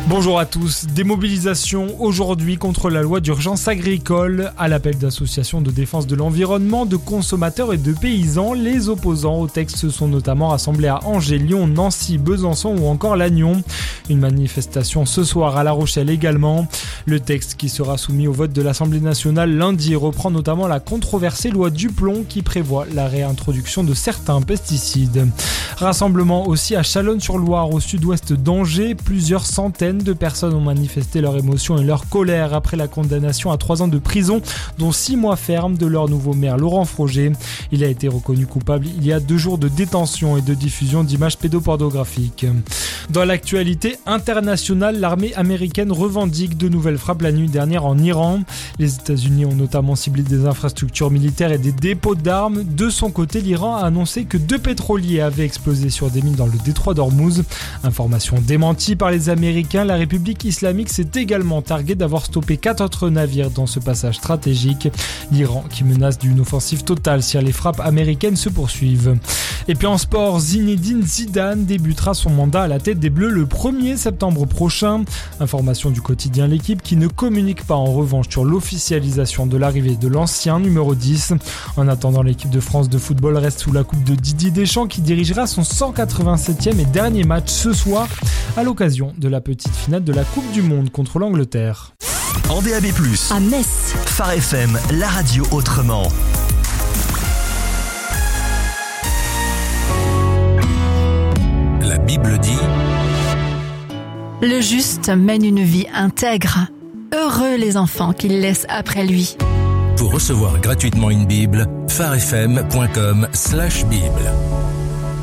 Bonjour à tous. Des mobilisations aujourd'hui contre la loi d'urgence agricole. À l'appel d'associations de défense de l'environnement, de consommateurs et de paysans, les opposants au texte se sont notamment rassemblés à Angers, Lyon, Nancy, Besançon ou encore Lannion. Une manifestation ce soir à La Rochelle également. Le texte qui sera soumis au vote de l'Assemblée nationale lundi reprend notamment la controversée loi Duplon qui prévoit la réintroduction de certains pesticides. Rassemblement aussi à Chalonnes-sur-Loire au sud-ouest d'Angers. Plusieurs centaines de personnes ont manifesté leur émotion et leur colère après la condamnation à 3 ans de prison, dont 6 mois ferme de leur nouveau maire Laurent Froger. Il a été reconnu coupable il y a 2 jours de détention et de diffusion d'images pédopornographiques. Dans l'actualité internationale, l'armée américaine revendique de nouvelles frappes la nuit dernière en Iran. Les États-Unis ont notamment ciblé des infrastructures militaires et des dépôts d'armes. De son côté, l'Iran a annoncé que 2 pétroliers avaient explosé sur des mines dans le détroit d'Ormuz. Information démentie par les Américains, la République islamique s'est également targuée d'avoir stoppé 4 autres navires dans ce passage stratégique. L'Iran qui menace d'une offensive totale si les frappes américaines se poursuivent. Et puis en sport, Zinedine Zidane débutera son mandat à la tête des Bleus le 1er septembre prochain. Information du quotidien L'Équipe qui ne communique pas en revanche sur l'officialisation de l'arrivée de l'ancien numéro 10. En attendant, l'équipe de France de football reste sous la coupe de Didier Deschamps qui dirigera son 187e et dernier match ce soir à l'occasion de la petite finale de la Coupe du Monde contre l'Angleterre. En DAB+, à Metz, Phare FM, la radio autrement. La Bible dit: le juste mène une vie intègre. Heureux les enfants qu'il laisse après lui. Pour recevoir gratuitement une Bible, pharefm.com/Bible.